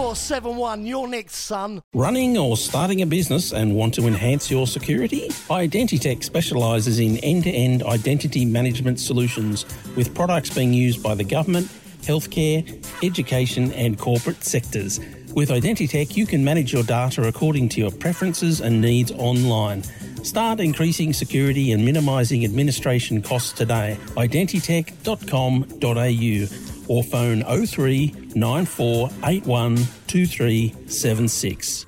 0471. You're next, son. Running or starting a business and want to enhance your security? Identitech specialises in end-to-end identity management solutions with products being used by the government, healthcare, education and corporate sectors. With Identitech, you can manage your data according to your preferences and needs online. Start increasing security and minimising administration costs today. Identitech.com.au or phone 03 9481 2376.